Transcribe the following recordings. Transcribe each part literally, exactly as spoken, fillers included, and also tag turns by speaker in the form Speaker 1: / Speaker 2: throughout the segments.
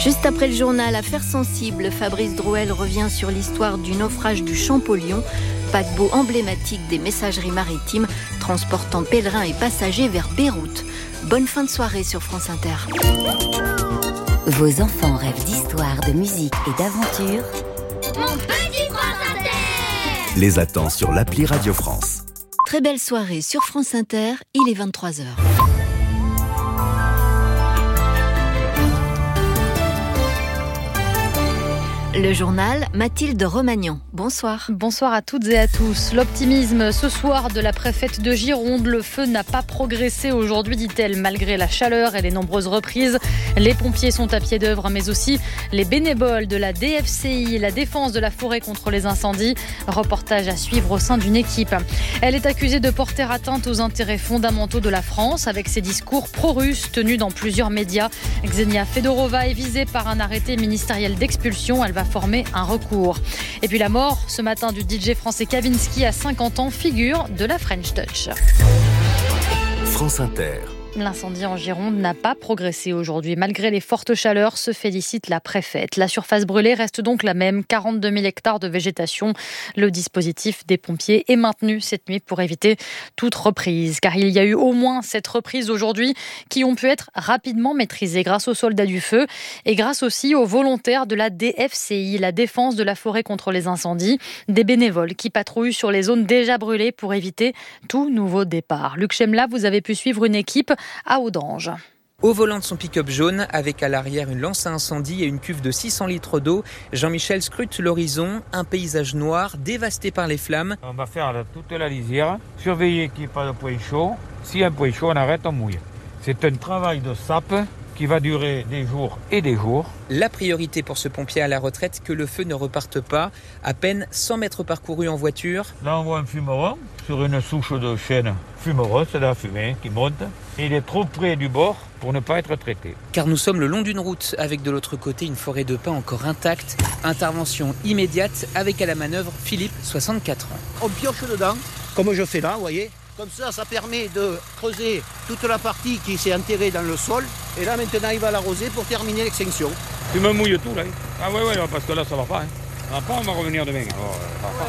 Speaker 1: Juste après le journal Affaires sensibles, Fabrice Drouel revient sur l'histoire du naufrage du Champollion, paquebot emblématique des messageries maritimes transportant pèlerins et passagers vers Beyrouth. Bonne fin de soirée sur France Inter.
Speaker 2: Vos enfants rêvent d'histoire, de musique et d'aventure.
Speaker 3: Mon petit France Inter
Speaker 4: Les attend sur l'appli Radio France.
Speaker 1: Très belle soirée sur France Inter, il est vingt-trois heures. Le journal, Mathilde Romagnan. Bonsoir.
Speaker 5: Bonsoir à toutes et à tous. L'optimisme ce soir de la préfète de Gironde. Le feu n'a pas progressé aujourd'hui, dit-elle, malgré la chaleur et les nombreuses reprises. Les pompiers sont à pied d'œuvre, mais aussi les bénévoles de la D F C I, la défense de la forêt contre les incendies. Reportage à suivre au sein d'une équipe. Elle est accusée de porter atteinte aux intérêts fondamentaux de la France avec ses discours pro-russes tenus dans plusieurs médias. Xenia Fedorova est visée par un arrêté ministériel d'expulsion. Elle va former un recours. Et puis la mort ce matin du D J français Kavinsky à cinquante ans, figure de la French Touch.
Speaker 4: France Inter.
Speaker 5: L'incendie en Gironde n'a pas progressé aujourd'hui. Malgré les fortes chaleurs, se félicite la préfète. La surface brûlée reste donc la même, quarante-deux mille hectares de végétation. Le dispositif des pompiers est maintenu cette nuit pour éviter toute reprise. Car il y a eu au moins sept reprises aujourd'hui qui ont pu être rapidement maîtrisées grâce aux soldats du feu et grâce aussi aux volontaires de la D F C I, la défense de la forêt contre les incendies, des bénévoles qui patrouillent sur les zones déjà brûlées pour éviter tout nouveau départ. Luc Chemla, vous avez pu suivre une équipe à Audange.
Speaker 6: Au volant de son pick-up jaune, avec à l'arrière une lance à incendie et une cuve de six cents litres d'eau, Jean-Michel scrute l'horizon, un paysage noir dévasté par les flammes.
Speaker 7: On va faire toute la lisière, surveiller qu'il n'y ait pas de point chaud. S'il y a un point chaud, on arrête, on mouille. C'est un travail de sape qui va durer des jours et des jours.
Speaker 6: La priorité pour ce pompier à la retraite, que le feu ne reparte pas. À peine cent mètres parcourus en voiture.
Speaker 7: Là, on voit un fumeron sur une souche de chêne. Fumeron, c'est de la fumée qui monte. Il est trop près du bord pour ne pas être traité.
Speaker 6: Car nous sommes le long d'une route, avec de l'autre côté une forêt de pins encore intacte. Intervention immédiate avec à la manœuvre Philippe, soixante-quatre ans.
Speaker 8: On pioche dedans, comme je fais là, vous voyez. Comme ça, ça permet de creuser toute la partie qui s'est enterrée dans le sol. Et là, maintenant, il va l'arroser pour terminer l'extinction.
Speaker 7: Tu me mouilles tout, là. Ah ouais, ouais, parce que là, ça va pas. Hein. Ça va pas, on va revenir demain. Alors, ça va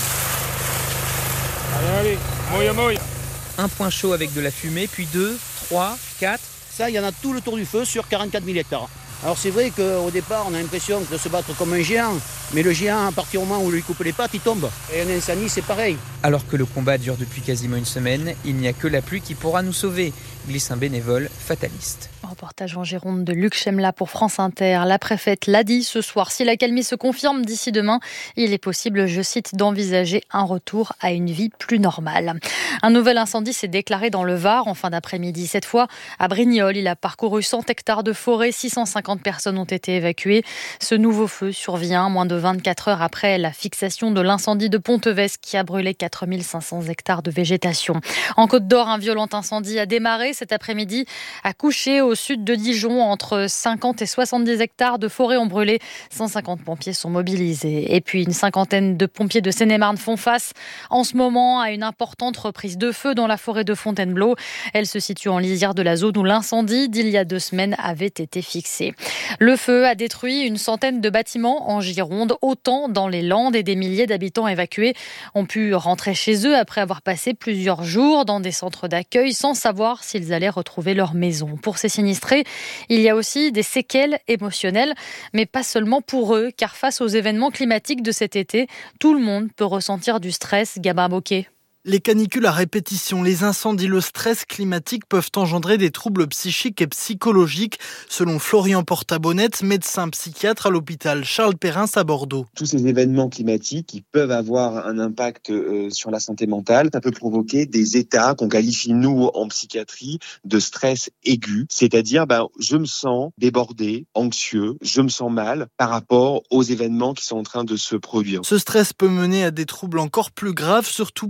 Speaker 7: pas. Allez, allez, mouille, mouille.
Speaker 6: Un point chaud avec de la fumée, puis deux, trois, quatre.
Speaker 8: Ça, il y en a tout le tour du feu sur quarante-quatre mille hectares. Alors c'est vrai qu'au départ, on a l'impression de se battre comme un géant. Mais le géant, à partir du moment où on lui coupe les pattes, il tombe. Et un incendie, c'est pareil.
Speaker 6: Alors que le combat dure depuis quasiment une semaine, il n'y a que la pluie qui pourra nous sauver, glisse un bénévole fataliste.
Speaker 5: Reportage en Gironde de Luc Chemla pour France Inter. La préfète l'a dit ce soir. Si l'accalmie se confirme d'ici demain, il est possible, je cite, d'envisager un retour à une vie plus normale. Un nouvel incendie s'est déclaré dans le Var en fin d'après-midi. Cette fois, à Brignoles, il a parcouru cent hectares de forêt. six cent cinquante personnes ont été évacuées. Ce nouveau feu survient moins de vingt-quatre heures après la fixation de l'incendie de Pontevès qui a brûlé quatre mille cinq cents hectares de végétation. En Côte d'Or, un violent incendie a démarré cet après-midi à Couché, au sud de Dijon. Entre cinquante et soixante-dix hectares de forêt ont brûlé. cent cinquante pompiers sont mobilisés. Et puis une cinquantaine de pompiers de Seine-et-Marne font face en ce moment à une importante reprise de feu dans la forêt de Fontainebleau. Elle se situe en lisière de la zone où l'incendie d'il y a deux semaines avait été fixé. Le feu a détruit une centaine de bâtiments en Gironde, autant dans les Landes, et des milliers d'habitants évacués ont pu rentrer chez eux après avoir passé plusieurs jours dans des centres d'accueil sans savoir s'ils allaient retrouver leur maison. Pour ces sinistrés, il y a aussi des séquelles émotionnelles, mais pas seulement pour eux, car face aux événements climatiques de cet été, tout le monde peut ressentir du stress. Gabin Bocquet.
Speaker 9: Les canicules à répétition, les incendies, le stress climatique peuvent engendrer des troubles psychiques et psychologiques, selon Florian Portabonnette, médecin psychiatre à l'hôpital Charles Perrin à Bordeaux.
Speaker 10: Tous ces événements climatiques qui peuvent avoir un impact euh, sur la santé mentale, ça peut provoquer des états qu'on qualifie, nous, en psychiatrie, de stress aigu. C'est-à-dire, ben, je me sens débordé, anxieux, je me sens mal par rapport aux événements qui sont en train de se produire.
Speaker 9: Ce stress peut mener à des troubles encore plus graves, surtout pour les personnes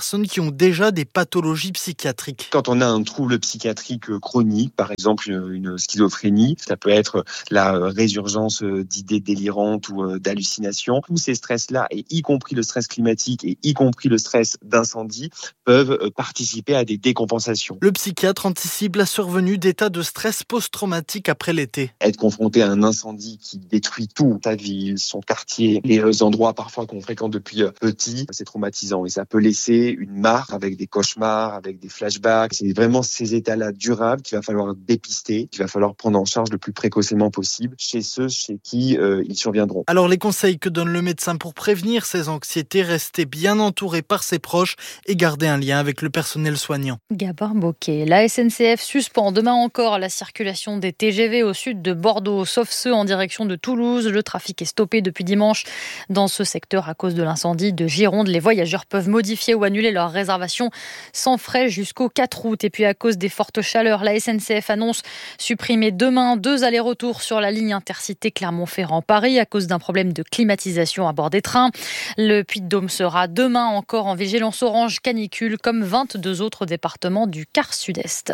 Speaker 9: personnes qui ont déjà des pathologies psychiatriques.
Speaker 10: Quand on a un trouble psychiatrique chronique, par exemple une schizophrénie, ça peut être la résurgence d'idées délirantes ou d'hallucinations. Tous ces stress-là, et y compris le stress climatique et y compris le stress d'incendie, peuvent participer à des décompensations.
Speaker 9: Le psychiatre anticipe la survenue d'états de stress post-traumatique après l'été.
Speaker 10: Être confronté à un incendie qui détruit tout, sa ville, son quartier, les endroits parfois qu'on fréquente depuis petit, c'est traumatisant et ça peut laisser une marque avec des cauchemars, avec des flashbacks. C'est vraiment ces états-là durables qu'il va falloir dépister, qu'il va falloir prendre en charge le plus précocement possible chez ceux chez qui euh, ils surviendront.
Speaker 9: Alors les conseils que donne le médecin pour prévenir ces anxiétés, rester bien entouré par ses proches et garder un lien avec le personnel soignant.
Speaker 5: Gabor Bocquet. La S N C F suspend demain encore la circulation des T G V au sud de Bordeaux, sauf ceux en direction de Toulouse. Le trafic est stoppé depuis dimanche dans ce secteur à cause de l'incendie de Gironde. Les voyageurs peuvent modifier ou annuler leur réservation sans frais jusqu'au quatre août. Et puis à cause des fortes chaleurs, la S N C F annonce supprimer demain deux allers-retours sur la ligne intercité Clermont-Ferrand-Paris à cause d'un problème de climatisation à bord des trains. Le Puy-de-Dôme sera demain encore en vigilance orange canicule comme vingt-deux autres départements du quart sud-est.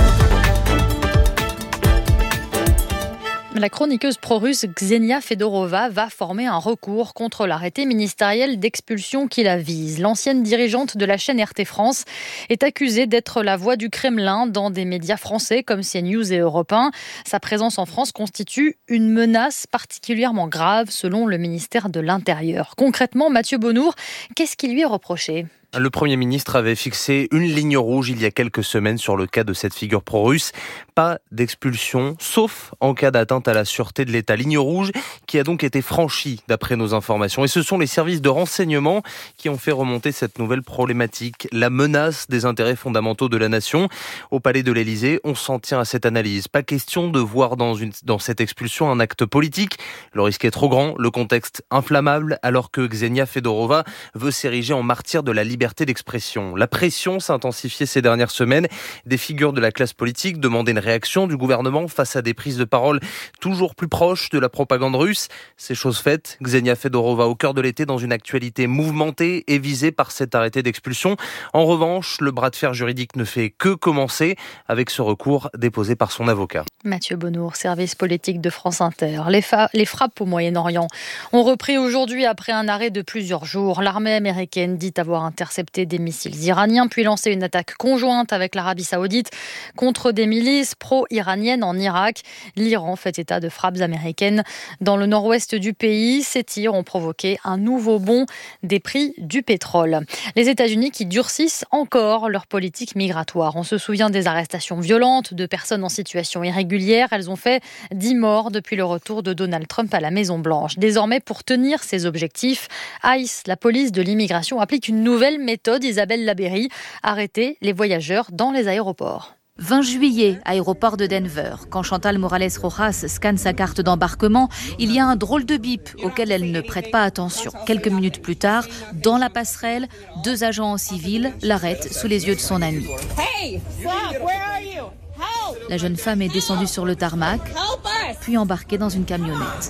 Speaker 5: La chroniqueuse pro-russe Ksenia Fedorova va former un recours contre l'arrêté ministériel d'expulsion qui la vise. L'ancienne dirigeante de la chaîne R T France est accusée d'être la voix du Kremlin dans des médias français comme CNews et Europe un. Sa présence en France constitue une menace particulièrement grave selon le ministère de l'Intérieur. Concrètement, Mathieu Bonnour, qu'est-ce qui lui est reproché ?
Speaker 11: Le Premier ministre avait fixé une ligne rouge il y a quelques semaines sur le cas de cette figure pro-russe. Pas d'expulsion, sauf en cas d'atteinte à la sûreté de l'État. Ligne rouge qui a donc été franchie d'après nos informations. Et ce sont les services de renseignement qui ont fait remonter cette nouvelle problématique. La menace des intérêts fondamentaux de la nation. Au palais de l'Élysée, on s'en tient à cette analyse. Pas question de voir dans, une, dans cette expulsion un acte politique. Le risque est trop grand, le contexte inflammable, alors que Ksenia Fedorova veut s'ériger en martyr de la liberté d'expression. La pression s'est intensifiée ces dernières semaines. Des figures de la classe politique demandaient une réaction du gouvernement face à des prises de parole toujours plus proches de la propagande russe. C'est chose faite. Ksenia Fedorova au cœur de l'été dans une actualité mouvementée et visée par cet arrêté d'expulsion. En revanche, le bras de fer juridique ne fait que commencer avec ce recours déposé par son avocat.
Speaker 5: Mathieu Bonnour, service politique de France Inter. Les, fa- les frappes au Moyen-Orient ont repris aujourd'hui après un arrêt de plusieurs jours. L'armée américaine dit avoir intercepté des missiles iraniens, puis lancé une attaque conjointe avec l'Arabie Saoudite contre des milices pro-iraniennes en Irak. L'Iran fait état de frappes américaines dans le nord-ouest du pays. Ces tirs ont provoqué un nouveau bond des prix du pétrole. Les États-Unis qui durcissent encore leur politique migratoire. On se souvient des arrestations violentes de personnes en situation irrégulière. Elles ont fait dix morts depuis le retour de Donald Trump à la Maison-Blanche. Désormais, pour tenir ces objectifs, ICE, la police de l'immigration, applique une nouvelle méthode, Isabelle Labéry, arrêter les voyageurs dans les aéroports.
Speaker 12: vingt juillet, aéroport de Denver. Quand Chantal Morales Rojas scanne sa carte d'embarquement, il y a un drôle de bip auquel elle ne prête pas attention. Quelques minutes plus tard, dans la passerelle, deux agents en civil l'arrêtent sous les yeux de son ami. Hey, stop, where are you? Help! La jeune femme est descendue sur le tarmac, puis embarquée dans une camionnette.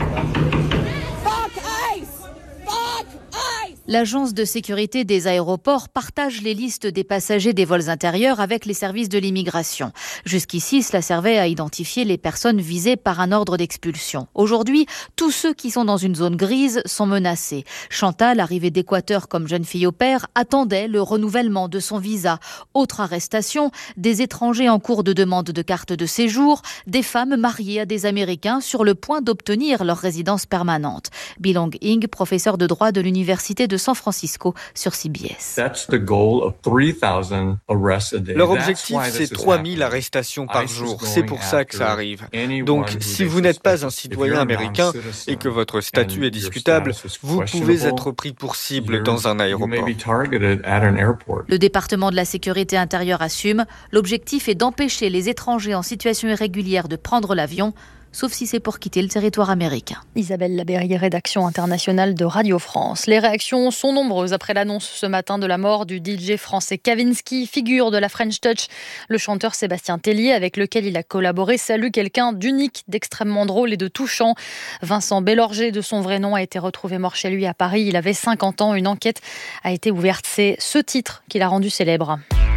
Speaker 12: L'agence de sécurité des aéroports partage les listes des passagers des vols intérieurs avec les services de l'immigration. Jusqu'ici, cela servait à identifier les personnes visées par un ordre d'expulsion. Aujourd'hui, tous ceux qui sont dans une zone grise sont menacés. Chantal, arrivée d'Équateur comme jeune fille au père, attendait le renouvellement de son visa. Autre arrestation, des étrangers en cours de demande de carte de séjour, des femmes mariées à des Américains sur le point d'obtenir leur résidence permanente. Bilong Ing, professeur de droit de l'université de San Francisco sur C B S.
Speaker 13: Leur objectif, c'est trois mille arrestations par jour. C'est pour ça que ça arrive. Donc, si vous n'êtes pas un citoyen américain et que votre statut est discutable, vous pouvez être pris pour cible dans un aéroport.
Speaker 12: Le département de la sécurité intérieure assume, l'objectif est d'empêcher les étrangers en situation irrégulière de prendre l'avion. sauf si c'est pour quitter le territoire américain.
Speaker 5: Isabelle Labéry, rédaction internationale de Radio France. Les réactions sont nombreuses après l'annonce ce matin de la mort du D J français Kavinsky, figure de la French Touch. Le chanteur Sébastien Tellier, avec lequel il a collaboré, salue quelqu'un d'unique, d'extrêmement drôle et de touchant. Vincent Bellorger, de son vrai nom, a été retrouvé mort chez lui à Paris. Il avait cinquante ans. Une enquête a été ouverte. C'est ce titre qui l'a rendu célèbre.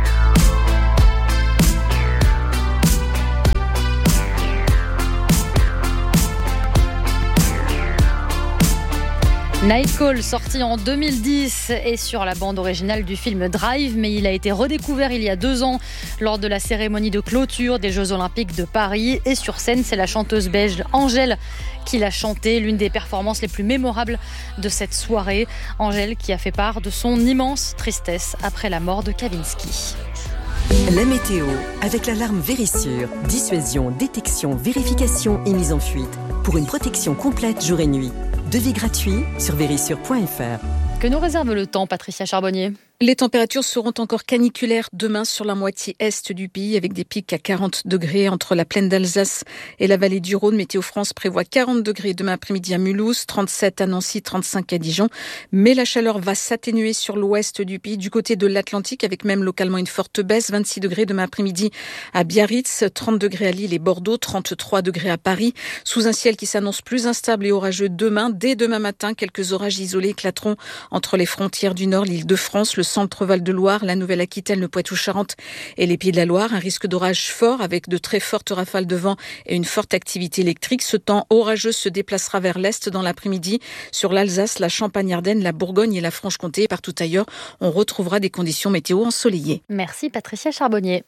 Speaker 5: Night Call, sorti en deux mille dix, est sur la bande originale du film Drive, mais il a été redécouvert il y a deux ans lors de la cérémonie de clôture des Jeux Olympiques de Paris. Et sur scène, c'est la chanteuse belge Angèle qui l'a chanté, l'une des performances les plus mémorables de cette soirée. Angèle qui a fait part de son immense tristesse après la mort de Kavinsky.
Speaker 14: La météo, avec l'alarme Vérissure. Dissuasion, détection, vérification et mise en fuite. Pour une protection complète jour et nuit. Devis gratuit sur vérissure point f r.
Speaker 5: Que nous réserve le temps, Patricia Charbonnier ?
Speaker 15: Les températures seront encore caniculaires demain sur la moitié est du pays avec des pics à quarante degrés entre la plaine d'Alsace et la vallée du Rhône. Météo France prévoit quarante degrés demain après-midi à Mulhouse, trente-sept à Nancy, trente-cinq à Dijon. Mais la chaleur va s'atténuer sur l'ouest du pays, du côté de l'Atlantique, avec même localement une forte baisse. vingt-six degrés demain après-midi à Biarritz, trente degrés à Lille et Bordeaux, trente-trois degrés à Paris. Sous un ciel qui s'annonce plus instable et orageux demain. Dès demain matin, quelques orages isolés éclateront entre les frontières du Nord, l'Île-de-France, le centre Val-de-Loire, la Nouvelle-Aquitaine, le Poitou-Charentes et les Pays de la Loire. Un risque d'orage fort avec de très fortes rafales de vent et une forte activité électrique. Ce temps orageux se déplacera vers l'est dans l'après-midi. Sur l'Alsace, la Champagne-Ardenne, la Bourgogne et la Franche-Comté. Partout ailleurs, on retrouvera des conditions météo ensoleillées.
Speaker 5: Merci Patricia Charbonnier.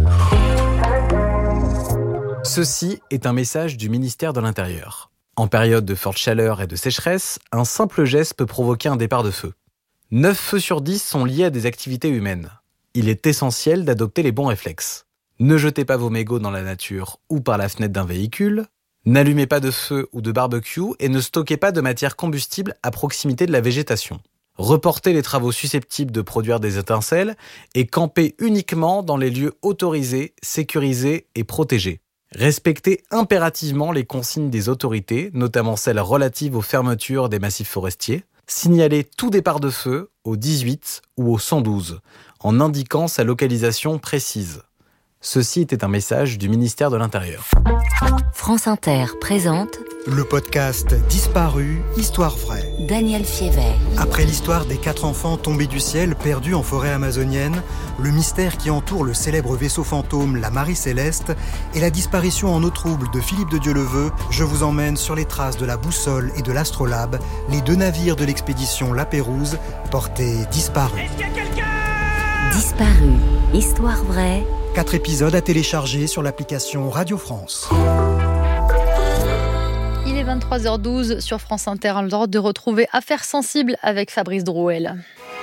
Speaker 16: Ceci est un message du ministère de l'Intérieur. En période de forte chaleur et de sécheresse, un simple geste peut provoquer un départ de feu. neuf feux sur dix sont liés à des activités humaines. Il est essentiel d'adopter les bons réflexes. Ne jetez pas vos mégots dans la nature ou par la fenêtre d'un véhicule. N'allumez pas de feu ou de barbecue et ne stockez pas de matière combustible à proximité de la végétation. Reportez les travaux susceptibles de produire des étincelles et campez uniquement dans les lieux autorisés, sécurisés et protégés. Respectez impérativement les consignes des autorités, notamment celles relatives aux fermetures des massifs forestiers. Signalez tout départ de feu au dix-huit ou au cent douze, en indiquant sa localisation précise. Ceci était un message du ministère de l'Intérieur.
Speaker 2: France Inter présente
Speaker 17: le podcast Disparu, Histoire vraie.
Speaker 2: Daniel Fievet.
Speaker 17: Après l'histoire des quatre enfants tombés du ciel perdus en forêt amazonienne, le mystère qui entoure le célèbre vaisseau fantôme, la Marie Céleste, et la disparition en eau trouble de Philippe de Dieuleveux, je vous emmène sur les traces de la Boussole et de l'Astrolabe, les deux navires de l'expédition La Pérouse, portés disparus.
Speaker 2: Est-ce qu'il y a quelqu'un ? Disparu, Histoire vraie.
Speaker 17: Quatre épisodes à télécharger sur l'application Radio France.
Speaker 5: Il est vingt-trois heures douze sur France Inter, l'heure de retrouver Affaires sensibles avec Fabrice Drouel.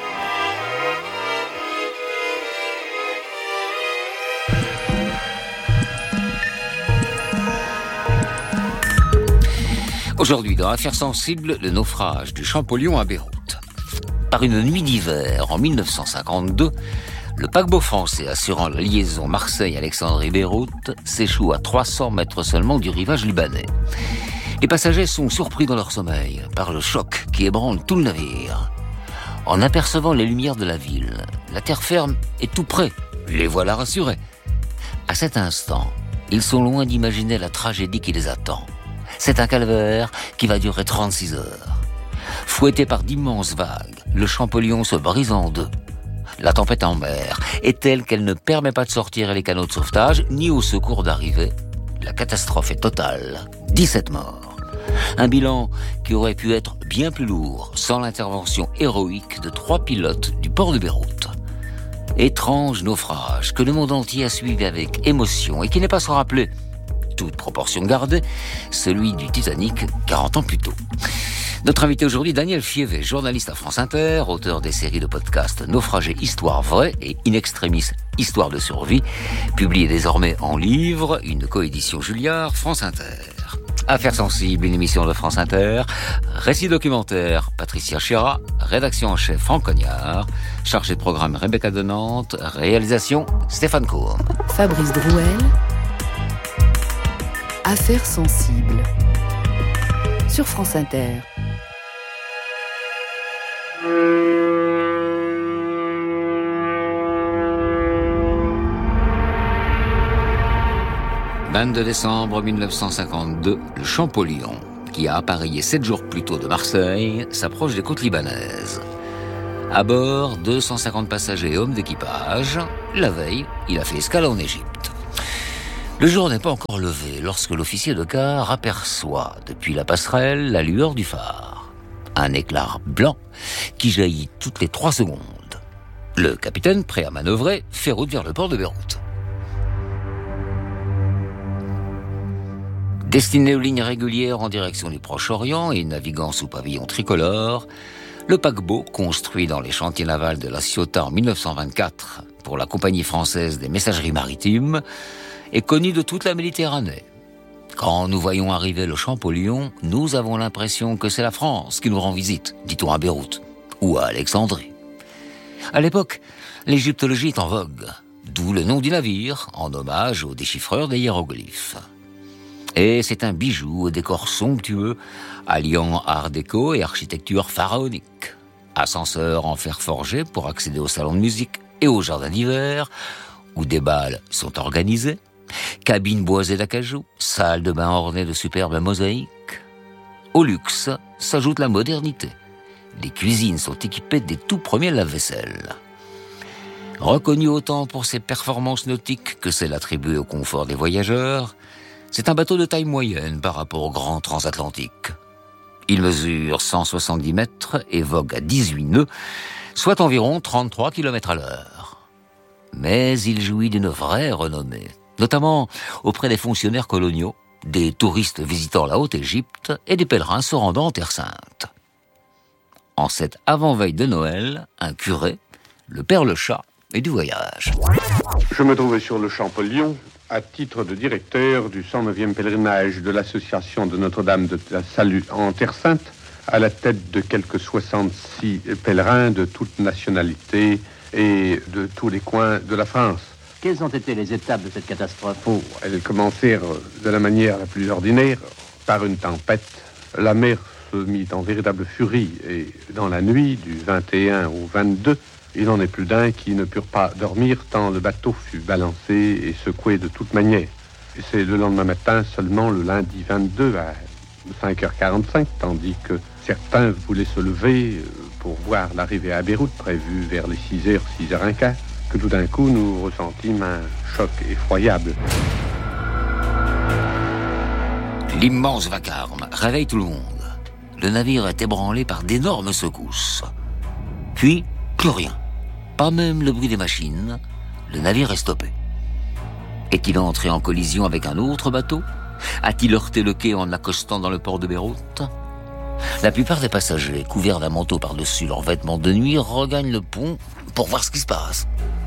Speaker 18: Aujourd'hui, dans Affaires sensibles, le naufrage du Champollion à Beyrouth. Par une nuit d'hiver, en mille neuf cent cinquante-deux, le paquebot français assurant la liaison Marseille-Alexandrie-Beyrouth s'échoue à trois cents mètres seulement du rivage libanais. Les passagers sont surpris dans leur sommeil par le choc qui ébranle tout le navire. En apercevant les lumières de la ville, la terre ferme est tout près. Les voilà rassurés. À cet instant, ils sont loin d'imaginer la tragédie qui les attend. C'est un calvaire qui va durer trente-six heures. Fouetté par d'immenses vagues, le Champollion se brise en deux. La tempête en mer est telle qu'elle ne permet pas de sortir les canots de sauvetage ni au secours d'arriver. La catastrophe est totale. dix-sept morts. Un bilan qui aurait pu être bien plus lourd sans l'intervention héroïque de trois pilotes du port de Beyrouth. Étrange naufrage que le monde entier a suivi avec émotion et qui n'est pas sans rappeler, toute proportion gardée, celui du Titanic quarante ans plus tôt. Notre invité aujourd'hui, Daniel Fievet, journaliste à France Inter, auteur des séries de podcasts Naufragé, Histoire vraie et In Extremis, Histoire de survie, publié désormais en livre, une coédition Julliard, France Inter. Affaires sensibles, une émission de France Inter, récit documentaire, Patricia Chéra, rédaction en chef, Franck Cognard, chargé de programme, Rebecca de Nantes, réalisation, Stéphane Cour.
Speaker 14: Fabrice Drouel.
Speaker 2: Affaires sensibles sur France Inter.
Speaker 18: vingt-deux décembre mille neuf cent cinquante-deux, le Champollion, qui a appareillé sept jours plus tôt de Marseille, s'approche des côtes libanaises. À bord, deux cent cinquante passagers et hommes d'équipage. La veille, il a fait escale en Égypte. Le jour n'est pas encore levé lorsque l'officier de quart aperçoit, depuis la passerelle, la lueur du phare. Un éclat blanc qui jaillit toutes les trois secondes. Le capitaine, prêt à manœuvrer, fait route vers le port de Beyrouth. Destiné aux lignes régulières en direction du Proche-Orient et naviguant sous pavillon tricolore, le paquebot, construit dans les chantiers navals de la Ciotat en mille neuf cent vingt-quatre pour la Compagnie française des messageries maritimes, est connu de toute la Méditerranée. Quand nous voyons arriver le Champollion, nous avons l'impression que c'est la France qui nous rend visite, dit-on à Beyrouth ou à Alexandrie. À l'époque, l'égyptologie est en vogue, d'où le nom du navire, en hommage au déchiffreur des hiéroglyphes. Et c'est un bijou au décor somptueux, alliant art déco et architecture pharaonique. Ascenseur en fer forgé pour accéder au salon de musique et au jardin d'hiver, où des bals sont organisés, cabines boisées d'acajou, salle de bain ornée de superbes mosaïques. Au luxe s'ajoute la modernité. Les cuisines sont équipées des tout premiers lave-vaisselle. Reconnu autant pour ses performances nautiques que celles attribuées au confort des voyageurs, c'est un bateau de taille moyenne par rapport au grand transatlantique. Il mesure cent soixante-dix mètres et vogue à dix-huit nœuds, soit environ trente-trois kilomètres à l'heure. Mais il jouit d'une vraie renommée, notamment auprès des fonctionnaires coloniaux, des touristes visitant la Haute-Égypte et des pèlerins se rendant en Terre Sainte. En cette avant-veille de Noël, un curé, le père Le Chat, est du voyage.
Speaker 19: Je me trouvais sur le Champollion, à titre de directeur du cent neuvième pèlerinage de l'association de Notre-Dame de la Salut en Terre Sainte, à la tête de quelques soixante-six pèlerins de toutes nationalités et de tous les coins de la France.
Speaker 20: Quelles ont été les étapes de cette catastrophe?
Speaker 19: Oh, elles commencèrent de la manière la plus ordinaire, par une tempête. La mer se mit en véritable furie et dans la nuit du vingt et un au vingt-deux, il n'en est plus d'un qui ne purent pas dormir tant le bateau fut balancé et secoué de toutes manières. Et c'est le lendemain matin seulement, le lundi vingt-deux à cinq heures quarante-cinq, tandis que certains voulaient se lever pour voir l'arrivée à Beyrouth, prévue vers les six heures, six heures quinze, que tout d'un coup nous ressentîmes un choc effroyable.
Speaker 18: L'immense vacarme réveille tout le monde. Le navire est ébranlé par d'énormes secousses. Puis, plus rien. Pas même le bruit des machines. Le navire est stoppé. Est-il entré en collision avec un autre bateau? A-t-il heurté le quai en accostant dans le port de Beyrouth? La plupart des passagers, couverts d'un manteau par-dessus leurs vêtements de nuit, regagnent le pont pour voir ce qui se passe.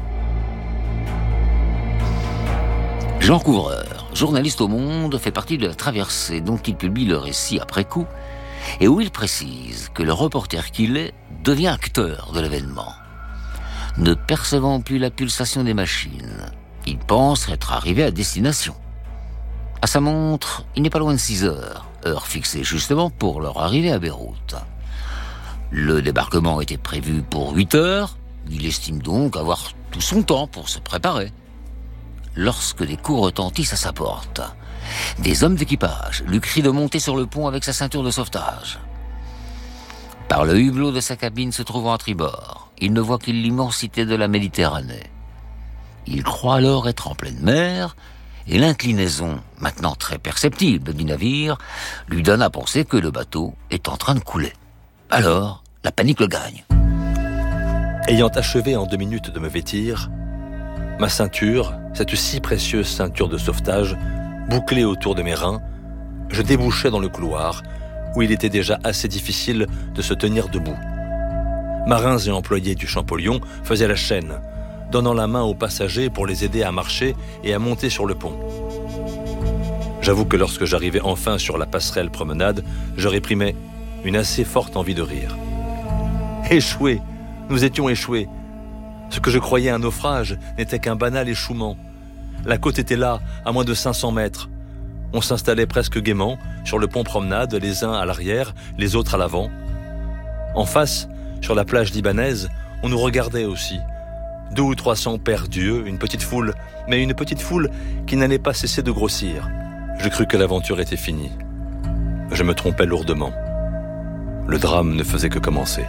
Speaker 18: Jean Couvreur, journaliste au Monde, fait partie de la traversée dont il publie le récit après coup et où il précise que le reporter qu'il est devient acteur de l'événement. Ne percevant plus la pulsation des machines, il pense être arrivé à destination. À sa montre, il n'est pas loin de six heures, heure fixée justement pour leur arrivée à Beyrouth. Le débarquement était prévu pour huit heures, il estime donc avoir tout son temps pour se préparer. Lorsque des coups retentissent à sa porte, des hommes d'équipage lui crient de monter sur le pont avec sa ceinture de sauvetage. Par le hublot de sa cabine se trouvant à tribord, il ne voit que l'immensité de la Méditerranée. Il croit alors être en pleine mer, et l'inclinaison, maintenant très perceptible du navire, lui donne à penser que le bateau est en train de couler. Alors, la panique le gagne.
Speaker 21: Ayant achevé en deux minutes de me vêtir, ma ceinture, cette si précieuse ceinture de sauvetage, bouclée autour de mes reins, je débouchais dans le couloir, où il était déjà assez difficile de se tenir debout. Marins et employés du Champollion faisaient la chaîne, donnant la main aux passagers pour les aider à marcher et à monter sur le pont. J'avoue que lorsque j'arrivais enfin sur la passerelle promenade, je réprimais une assez forte envie de rire. Échoués, nous étions échoués. Ce que je croyais un naufrage n'était qu'un banal échouement. La côte était là, à moins de cinq cents mètres. On s'installait presque gaiement sur le pont promenade, les uns à l'arrière, les autres à l'avant. En face, sur la plage libanaise, on nous regardait aussi. Deux ou trois cents pères Dieu, une petite foule, mais une petite foule qui n'allait pas cesser de grossir. Je crus que l'aventure était finie. Je me trompais lourdement. Le drame ne faisait que commencer.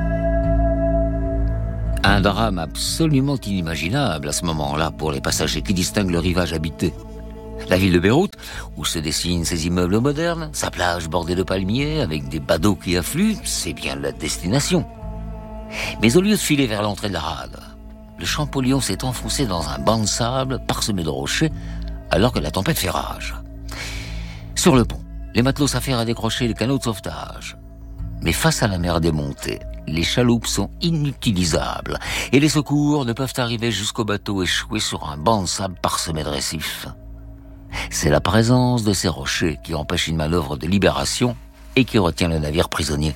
Speaker 18: Un drame absolument inimaginable à ce moment-là pour les passagers qui distinguent le rivage habité. La ville de Beyrouth, où se dessinent ses immeubles modernes, sa plage bordée de palmiers avec des badauds qui affluent, c'est bien la destination. Mais au lieu de filer vers l'entrée de la rade, le Champollion s'est enfoncé dans un banc de sable parsemé de rochers alors que la tempête fait rage. Sur le pont, les matelots s'affairent à décrocher les canots de sauvetage. Mais face à la mer démontée, les chaloupes sont inutilisables et les secours ne peuvent arriver jusqu'au bateau échoué sur un banc de sable parsemé de récifs. C'est la présence de ces rochers qui empêche une manœuvre de libération et qui retient le navire prisonnier.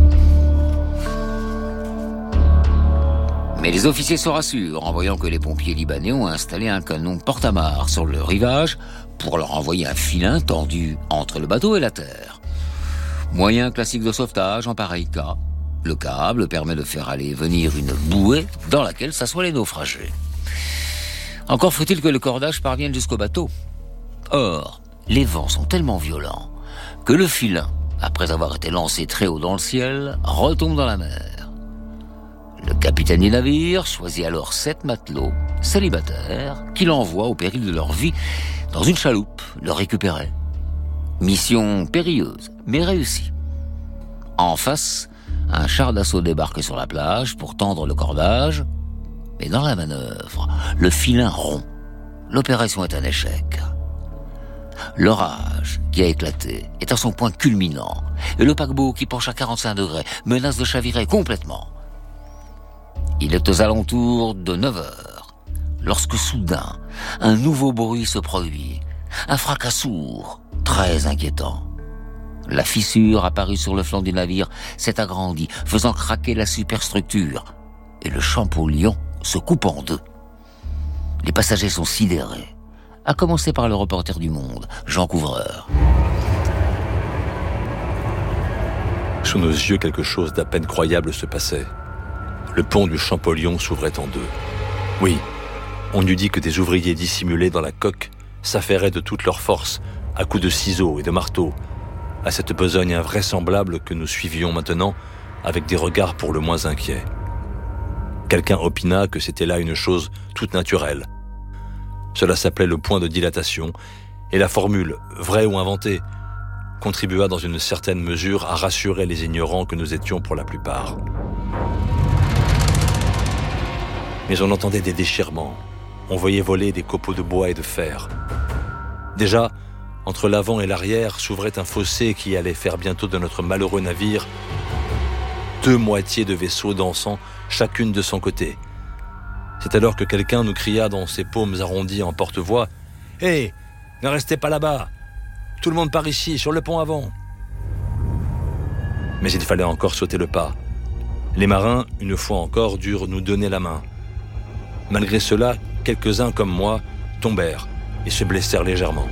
Speaker 18: Mais les officiers se rassurent en voyant que les pompiers libanais ont installé un canon porte-amarre sur le rivage pour leur envoyer un filin tendu entre le bateau et la terre. Moyen classique de sauvetage en pareil cas, le câble permet de faire aller et venir une bouée dans laquelle s'assoient les naufragés. Encore faut-il que le cordage parvienne jusqu'au bateau. Or, les vents sont tellement violents que le filin, après avoir été lancé très haut dans le ciel, retombe dans la mer. Le capitaine du navire choisit alors sept matelots célibataires qu'il envoie au péril de leur vie dans une chaloupe le récupérer. Mission périlleuse, mais réussie. En face, un char d'assaut débarque sur la plage pour tendre le cordage, mais dans la manœuvre, le filin rompt. L'opération est un échec. L'orage qui a éclaté est à son point culminant et le paquebot qui penche à quarante-cinq degrés menace de chavirer complètement. Il est aux alentours de neuf heures lorsque soudain un nouveau bruit se produit, un fracas sourd, très inquiétant. La fissure apparue sur le flanc du navire s'est agrandie, faisant craquer la superstructure et le Champollion se coupe en deux. Les passagers sont sidérés, à commencer par le reporter du Monde, Jean Couvreur.
Speaker 21: Sous nos yeux, quelque chose d'à peine croyable se passait. Le pont du Champollion s'ouvrait en deux. Oui, on eût dit que des ouvriers dissimulés dans la coque s'affairaient de toute leur force, à coups de ciseaux et de marteaux, à cette besogne invraisemblable que nous suivions maintenant avec des regards pour le moins inquiets. Quelqu'un opina que c'était là une chose toute naturelle. Cela s'appelait le point de dilatation, et la formule, vraie ou inventée, contribua dans une certaine mesure à rassurer les ignorants que nous étions pour la plupart. Mais on entendait des déchirements, on voyait voler des copeaux de bois et de fer. Déjà, entre l'avant et l'arrière s'ouvrait un fossé qui allait faire bientôt de notre malheureux navire deux moitiés de vaisseaux dansant chacune de son côté. C'est alors que quelqu'un nous cria dans ses paumes arrondies en porte-voix « Hé, hey, ne restez pas là-bas! Tout le monde part ici, sur le pont avant !» Mais il fallait encore sauter le pas. Les marins, une fois encore, durent nous donner la main. Malgré cela, quelques-uns comme moi tombèrent et se blessèrent légèrement.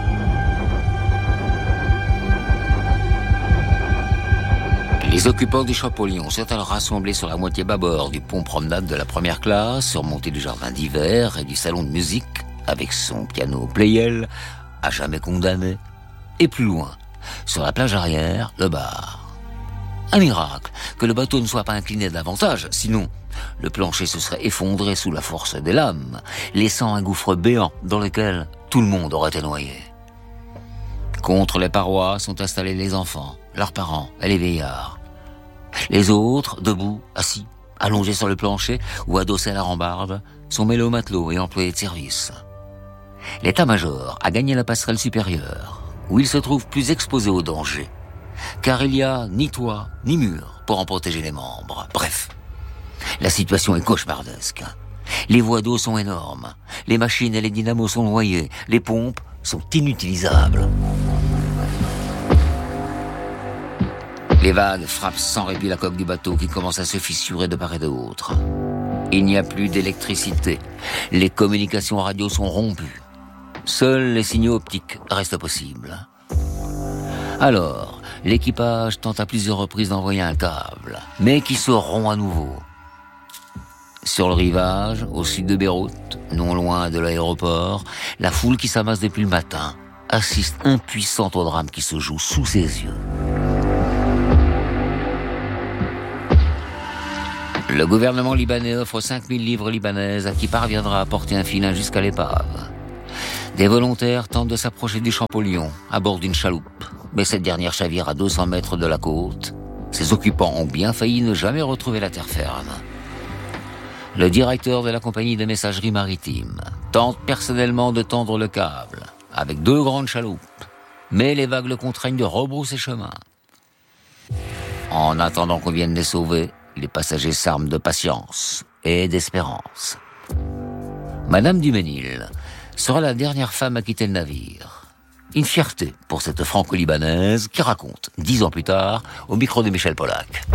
Speaker 18: Les occupants du Champollion sont alors rassemblés sur la moitié bâbord du pont promenade de la première classe, surmonté du jardin d'hiver et du salon de musique, avec son piano Pleyel, à jamais condamné. Et plus loin, sur la plage arrière, le bar. Un miracle que le bateau ne soit pas incliné davantage, sinon le plancher se serait effondré sous la force des lames, laissant un gouffre béant dans lequel tout le monde aurait été noyé. Contre les parois sont installés les enfants, leurs parents et les vieillards. Les autres, debout, assis, allongés sur le plancher ou adossés à la rambarde, sont mêlés aux matelots et employés de service. L'état-major a gagné la passerelle supérieure, où il se trouve plus exposé au danger, car il n'y a ni toit ni mur pour en protéger les membres. Bref, la situation est cauchemardesque. Les voies d'eau sont énormes, les machines et les dynamos sont noyés, les pompes sont inutilisables. Les vagues frappent sans répit la coque du bateau qui commence à se fissurer de part et d'autre. Il n'y a plus d'électricité. Les communications radio sont rompues. Seuls les signaux optiques restent possibles. Alors, l'équipage tente à plusieurs reprises d'envoyer un câble, mais qui se rompt à nouveau. Sur le rivage, au sud de Beyrouth, non loin de l'aéroport, la foule qui s'amasse depuis le matin assiste impuissante au drame qui se joue sous ses yeux. Le gouvernement libanais offre cinq mille livres libanaises à qui parviendra à porter un filin jusqu'à l'épave. Des volontaires tentent de s'approcher du Champollion à bord d'une chaloupe, mais cette dernière chavire à deux cents mètres de la côte. Ses occupants ont bien failli ne jamais retrouver la terre ferme. Le directeur de la compagnie de messagerie maritime tente personnellement de tendre le câble avec deux grandes chaloupes, mais les vagues le contraignent de rebrousser chemin. En attendant qu'on vienne les sauver, les passagers s'arment de patience et d'espérance. Madame Duménil sera la dernière femme à quitter le navire. Une fierté pour cette franco-libanaise qui raconte, dix ans plus tard, au micro de Michel Polac.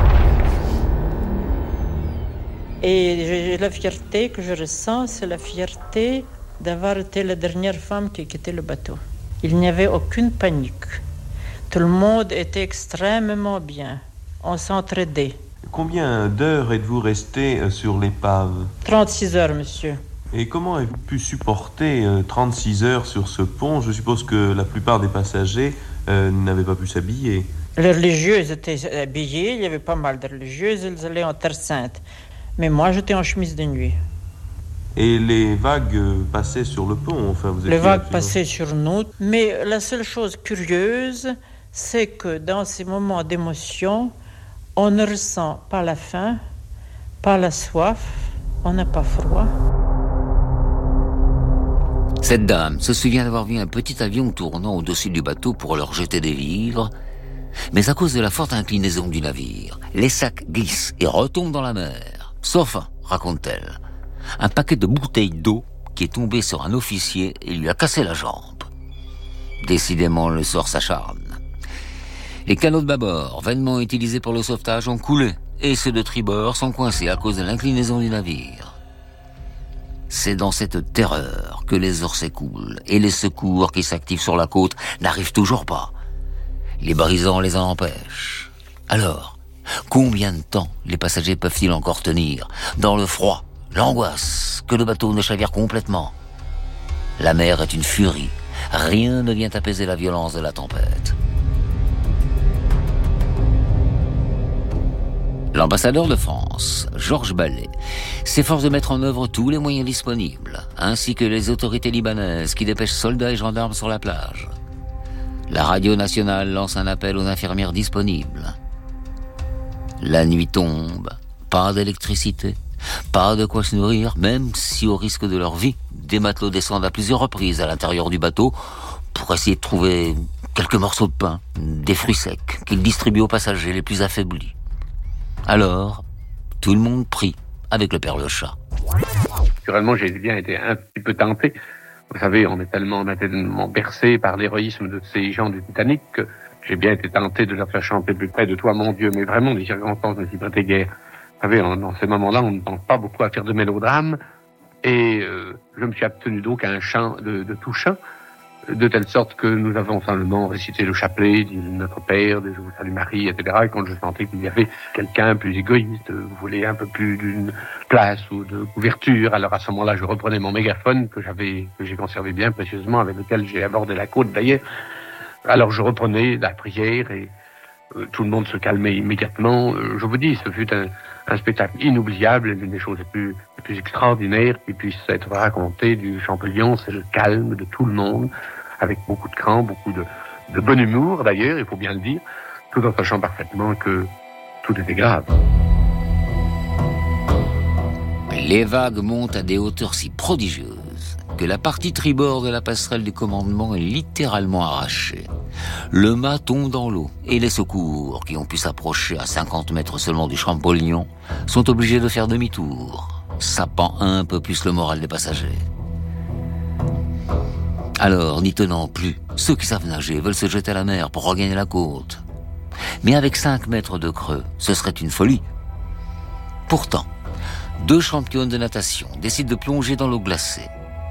Speaker 3: Et la fierté que je ressens, c'est la fierté d'avoir été la dernière femme qui a quitté le bateau. Il n'y avait aucune panique. Tout le monde était extrêmement bien. On s'entraidait.
Speaker 22: Combien d'heures êtes-vous resté sur l'épave ?
Speaker 3: trente-six heures, monsieur.
Speaker 22: Et comment avez-vous pu supporter trente-six heures sur ce pont ? Je suppose que la plupart des passagers euh, n'avaient pas pu s'habiller.
Speaker 3: Les religieuses étaient habillées, il y avait pas mal de religieuses, elles allaient en terre sainte. Mais moi, j'étais en chemise de nuit.
Speaker 22: Et les vagues passaient sur le pont, enfin vous étiez...
Speaker 3: Les vagues passaient sur nous. Mais la seule chose curieuse, c'est que dans ces moments d'émotion, on ne ressent pas la faim, pas la soif, on n'a pas froid.
Speaker 18: Cette dame se souvient d'avoir vu un petit avion tournant au-dessus du bateau pour leur jeter des vivres, mais à cause de la forte inclinaison du navire, les sacs glissent et retombent dans la mer. Sauf un, raconte-t-elle, un paquet de bouteilles d'eau qui est tombé sur un officier et lui a cassé la jambe. Décidément, le sort s'acharne. Les canots de bâbord, vainement utilisés pour le sauvetage, ont coulé, et ceux de tribord sont coincés à cause de l'inclinaison du navire. C'est dans cette terreur que les heures s'écoulent, et les secours qui s'activent sur la côte n'arrivent toujours pas. Les brisants les en empêchent. Alors, combien de temps les passagers peuvent-ils encore tenir dans le froid, l'angoisse, que le bateau ne chavire complètement ? La mer est une furie. Rien ne vient apaiser la violence de la tempête. L'ambassadeur de France, Georges Ballet, s'efforce de mettre en œuvre tous les moyens disponibles, ainsi que les autorités libanaises qui dépêchent soldats et gendarmes sur la plage. La radio nationale lance un appel aux infirmières disponibles. La nuit tombe, pas d'électricité, pas de quoi se nourrir, même si au risque de leur vie, des matelots descendent à plusieurs reprises à l'intérieur du bateau pour essayer de trouver quelques morceaux de pain, des fruits secs qu'ils distribuent aux passagers les plus affaiblis. Alors, tout le monde prie avec le père le chat.
Speaker 19: Naturellement, j'ai bien été un petit peu tenté. Vous savez, on est tellement, on est tellement bercé par l'héroïsme de ces gens du Titanic que j'ai bien été tenté de leur faire chanter plus près de toi, mon Dieu. Mais vraiment, les circonstances ne s'y prêtaient guère. Vous savez, dans ces moments-là, on ne pense pas beaucoup à faire de mélodrame. Et euh, je me suis abstenu donc à un chant de, de tout chant, de telle sorte que nous avons simplement récité le chapelet, dit Notre Père, des Je vous salue Marie, et cetera. Et quand je sentais qu'il y avait quelqu'un plus égoïste, vous voulez un peu plus d'une place ou de couverture, alors à ce moment-là, je reprenais mon mégaphone que j'avais, que j'ai conservé bien précieusement, avec lequel j'ai abordé la côte d'ailleurs. Alors je reprenais la prière et euh, tout le monde se calmait immédiatement. Euh, je vous dis, ce fut un, un spectacle inoubliable, l'une des choses les plus, les plus extraordinaires qui puisse être racontée du Champollion, c'est le calme de tout le monde, avec beaucoup de cran, beaucoup de, de bon humour d'ailleurs, il faut bien le dire, tout en sachant parfaitement que tout était grave.
Speaker 18: Les vagues montent à des hauteurs si prodigieuses que la partie tribord de la passerelle du commandement est littéralement arrachée. Le mât tombe dans l'eau et les secours, qui ont pu s'approcher à cinquante mètres seulement du Champollion, sont obligés de faire demi-tour, sapant un peu plus le moral des passagers. Alors, n'y tenant plus, ceux qui savent nager veulent se jeter à la mer pour regagner la côte. Mais avec cinq mètres de creux, ce serait une folie. Pourtant, deux championnes de natation décident de plonger dans l'eau glacée.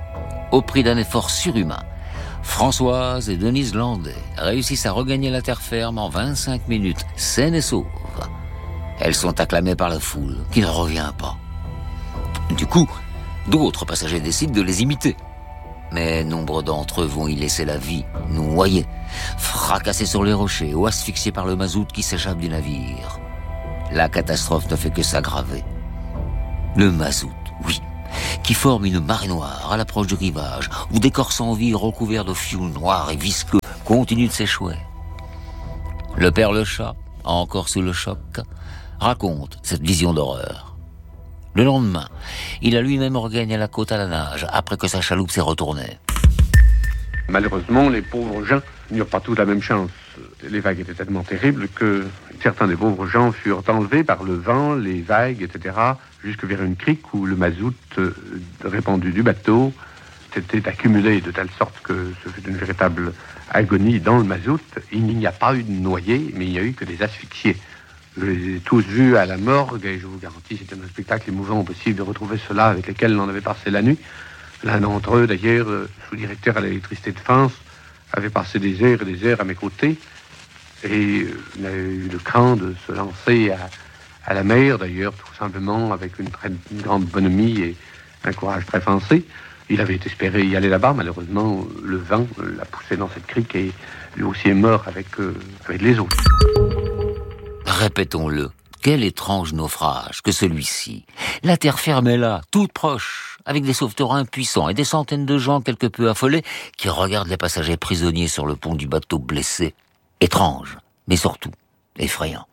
Speaker 18: Au prix d'un effort surhumain, Françoise et Denise Landais réussissent à regagner la terre ferme en vingt-cinq minutes, saines et sauves. Elles sont acclamées par la foule, qui ne revient pas. Du coup, d'autres passagers décident de les imiter. Mais nombre d'entre eux vont y laisser la vie, noyés, fracassés sur les rochers ou asphyxiés par le mazout qui s'échappe du navire. La catastrophe ne fait que s'aggraver. Le mazout, oui, qui forme une marée noire à l'approche du rivage, où des corps sans vie recouverts de fioul noir et visqueux continuent de s'échouer. Le père Le Chat, encore sous le choc, raconte cette vision d'horreur. Le lendemain, il a lui-même regagné la côte à la nage, après que sa chaloupe s'est retournée.
Speaker 19: Malheureusement, les pauvres gens n'eurent pas tous la même chance. Les vagues étaient tellement terribles que certains des pauvres gens furent enlevés par le vent, les vagues, et cetera, jusque vers une crique où le mazout euh, répandu du bateau s'était accumulé de telle sorte que ce fut une véritable agonie dans le mazout. Il n'y a pas eu de noyés, mais il n'y a eu que des asphyxiés. Je les ai tous vus à la morgue et je vous garantis, c'était un spectacle émouvant possible de retrouver ceux-là avec lesquels l'on avait passé la nuit. L'un d'entre eux, d'ailleurs, sous-directeur à l'électricité de France, avait passé des heures et des heures à mes côtés et il a eu le cran de se lancer à, à la mer, d'ailleurs, tout simplement avec une très une grande bonhomie et un courage très foncé. Il avait espéré y aller là-bas, malheureusement, le vent l'a poussé dans cette crique et lui aussi est mort avec, euh, avec les autres.
Speaker 18: Répétons-le, quel étrange naufrage que celui-ci. La terre ferme est là, toute proche, avec des sauveteurs impuissants et des centaines de gens quelque peu affolés qui regardent les passagers prisonniers sur le pont du bateau blessé. Étrange, mais surtout effrayant.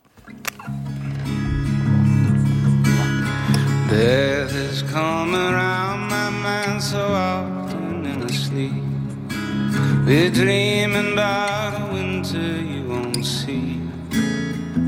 Speaker 1: Death has come around my mind so often in a sleep. We're dreaming about a winter you won't see.